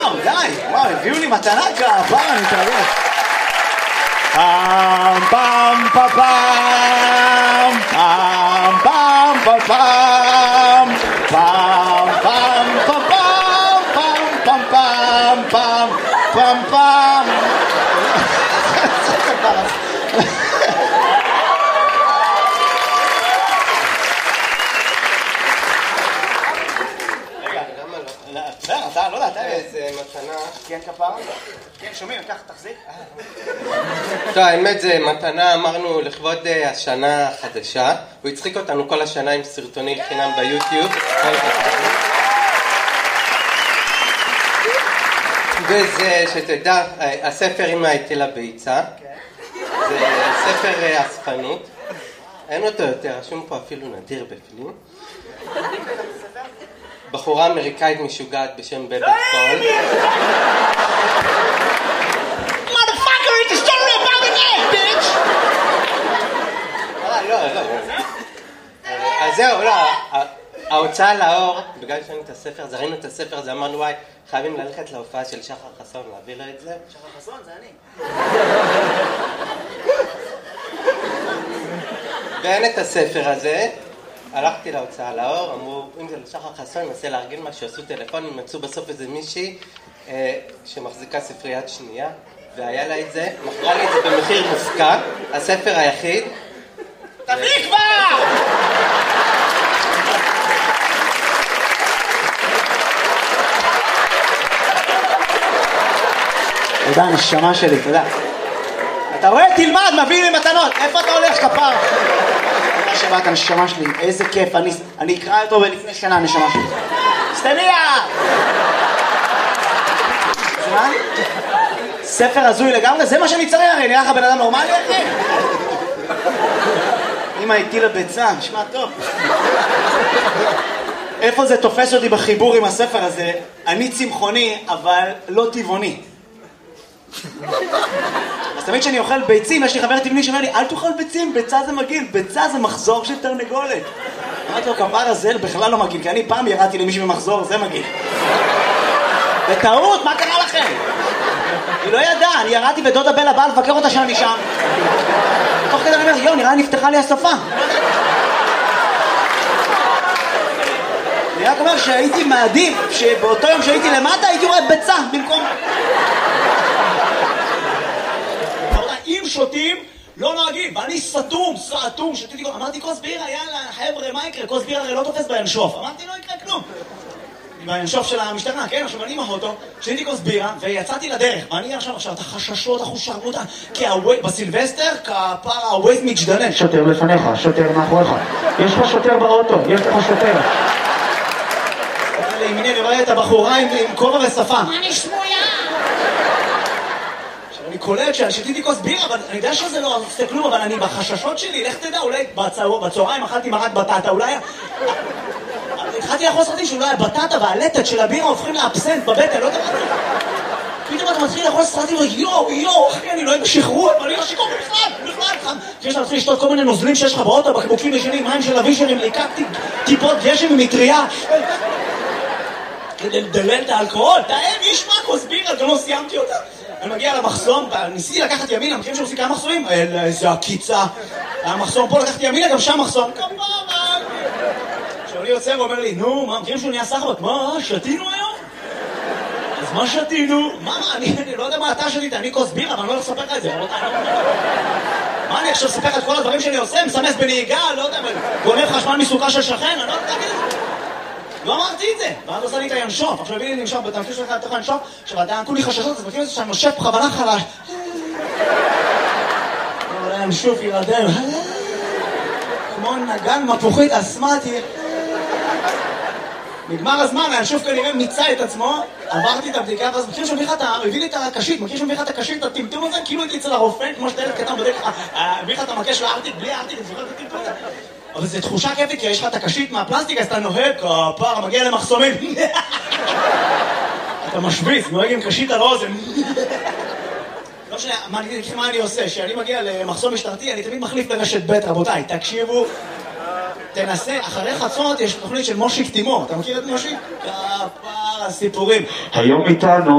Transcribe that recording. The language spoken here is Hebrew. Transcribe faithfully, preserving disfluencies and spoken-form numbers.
די, וואו, הביאו לי מתנה כפרה, אני מתרגש. פעם פעם פעם פעם פעם פעם פעם פעם פעם פעם פעם פעם פעם פעם פעם אתה לא יודע, אתה איזה מתנה. כן כפרה? כן, שומעים, ככה תחזיק. טוב, האמת זה מתנה, אמרנו לכבוד השנה החדשה. הוא הצחיק אותנו כל השנה עם סרטונים חינם ביוטיוב. וזה, שתדע, הספר אמא הטילה ביצה. זה ספר אספנות. אין אותו יותר, רשום פה אפילו נדיר בפנים. בחורה אמריקאית משוגעת בשם בבת קול. Motherfucker, it's a story about an egg, bitch! אה, לא, לא. אז זהו, לא. ההוצאה לאור, בגלל שראינו את הספר, אז ראינו את הספר הזה, אמרנו וואי, חייבים ללכת להופעה של שחר חסון, להביא לו את זה. שחר חסון, זה אני. ואין את הספר הזה. הלכתי להוצאה לאור, אמרו, אם זה לשחר חסון, ננסה להרגיל משהו, עשו טלפונים, מצאו בסוף איזה מישהי אה, שמחזיקה ספריית שנייה, והיה לה את זה, מכרה לי את זה במחיר מופקע, הספר היחיד. תביא כבר! תודה, נשמה שלי, תודה. אתה רואה? תלמד, מביא לי מתנות. איפה אתה הולך, כפר? תודה שבאת, נשמה שלי. איזה כיף. אני, אני אקרא אותו לפני שנה, נשמה שלי. סטניה! זמן? ספר הזוי לגמרי? זה מה שאני צריך, הרי. נראה לך בן אדם נורמלי, אחי? אמא הטילה ביצה, נשמע טוב. איפה זה תופס אותי בחיבור עם הספר הזה? אני צמחוני, אבל לא טבעוני. אז תמיד כשאני אוכל ביצים, יש לי חבר טבעוני שאומר לי, אל תאכל ביצים, ביצה זה מגעיל, ביצה זה מחזור של תרנגולת. אמרתי לו, כפר הזה בכלל לא מגעיל, כי אני פעם ירדתי למישהו במחזור, זה מגעיל. בטעות, מה קרה לכם? היא לא ידעה, אני ירדתי ודודה בלה באה לבקר אותה שאני שם. תוך כדי אני אומר, יו, נראה נפתחה לי השפה. אני רק אומר שהייתי מעדיף, שבאותו יום שהייתי למטה, הייתי רואה ביצה במקום... אם שותים, לא נוהגים, ואני סתום, סתום, שתיתי, אמרתי כוס בירה, יאללה, חבר'ה, מה יקרה? כוס בירה הרי לא תופס בינשוף. אמרתי, לא יקרה כלום. בינשוף של המשטרה, כן, עכשיו אני עם האוטו, שתיתי כוס בירה, ויצאתי לדרך. ואני עכשיו, עכשיו, את החששות, החושרנות, כי בסילבסטר, כפר הווייז מתגדלן. שוטר לפניך, שוטר מאחוריך. יש לך שוטר באוטו, יש לך שוטר. לימיני, אני רואה את הבחורה עם כובע ושפה. מה נשמויה? אני קולט ששתיתי כוס בירה, אבל אני יודע שזה לא עושה כלום, אבל אני בחששות שלי, לך תדע, אולי בצהריים אכלתי מרק בטטה, אולי... התחלתי לאכול סרטים שאולי הבטטה והלטת של הבירה הופכים לאבסנט בבטן, לא יודע מה זה. פתאום אתה מתחיל לאכול סרטים, יואו, יואו, אחי, אני לא אוהב שחרור, אבל אני לא שיקור בכלל, בכלל. אחרי שאתה מתחיל לשתות כל מיני נוזלים שיש לך באוטו, בקבוקים ישנים, מים של אבישרים, ליקקתי טיפות גשם ממטריה. כדי לדלל את האלכוהול, תאם, יש מה כוס בירה, גם לא סיימתי אותה. אני מגיע למחסום, ניסיתי לקחת ימינה, מכירים שעושים כמה מחסומים? איזה עקיצה. המחסום פה לקחתי ימינה, גם שם מחסום. כפרה! עכשיו אני יוצא ואומר לי, נו, מה, מכירים שהוא נהיה סחבק? מה, שתינו היום? אז מה שתינו? מה, אני לא יודע מה אתה שתית, אני כוס בירה, אבל אני לא הולך לספר לך את זה. מה, אני עכשיו אספר לך את כל הדברים שאני עושה? מסמס בנהיגה, לא יודע, גונב חשמל מסוכה של שכן, אני לא יודע להגיד את זה. לא אמרתי את זה, ואז עושה לי את הינשוף, עכשיו הביאי לי לנשוף, בתמשיך שלך לתוך הינשוף, עכשיו אתה כולי חששות, אז מכיר את זה שאני נושף בכוונה חלש. אבל הינשוף ילדם, כמו נגן מפוחית אסמטי. נגמר הזמן, הינשוף כנראה מיצה את עצמו, עברתי את הבדיקה, ואז מכיר שמביא לך את ה... הביא לי את הקשית, מכיר שמביא לך את הקשית, את הטמטום הזה, כאילו הייתי אצל הרופא, כמו שאתה ילד קטן בדרך כלל, הביא לך את המקש של הארטיק, בלי הארטיק, את זוכרת את הטמטום הזה. אבל זו תחושה כיפית, כי יש לך את הקשית מהפלסטיק, אז אתה נוהג, כפר, מגיע למחסומים. אתה משוויץ, נוהג עם קשית על האוזן. לא משנה, מה אני עושה? כשאני מגיע למחסום משטרתי, אני תמיד מחליף לרשת ב', רבותיי, תקשיבו. תנסה, אחרי חצות יש תוכנית של מושיק תימור, אתה מכיר את מושיק? כפר הסיפורים. היום איתנו